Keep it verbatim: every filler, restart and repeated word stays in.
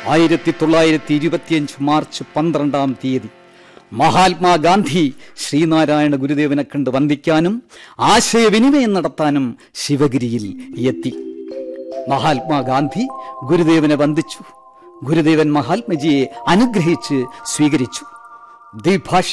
ആയിരത്തി തൊള്ളായിരത്തി ഇരുപത്തിയഞ്ച് മാർച്ച് പന്ത്രണ്ടാം തീയതി മഹാത്മാഗാന്ധി ശ്രീനാരായണ ഗുരുദേവനെ കണ്ട് വന്ദിക്കാനും ആശയവിനിമയം നടത്താനും ശിവഗിരിയിൽ എത്തി. മഹാത്മാഗാന്ധി ഗുരുദേവനെ വന്ദിച്ചു. ഗുരുദേവൻ മഹാത്മജിയെ അനുഗ്രഹിച്ച് സ്വീകരിച്ചു. ദ്വിഭാഷ